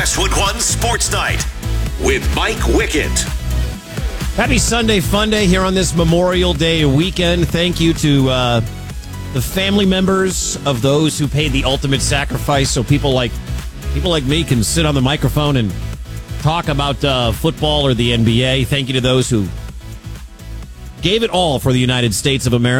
Westwood One Sports Night with Mike Wickett. Happy Sunday Fun Day here on this Memorial Day weekend. Thank you to the family members of those who paid the ultimate sacrifice so people like me can sit on the microphone and talk about football or the NBA. Thank you to those who gave it all for the United States of America.